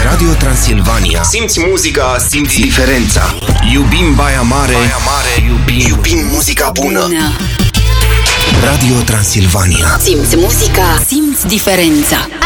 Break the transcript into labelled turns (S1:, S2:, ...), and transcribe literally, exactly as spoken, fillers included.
S1: Radio Transilvania. Simți muzica, simți diferența. Iubim Baia Mare, Baia Mare, iubim, iubim muzica bună. bună. Radio Transilvania.
S2: Simți muzica, simți diferența.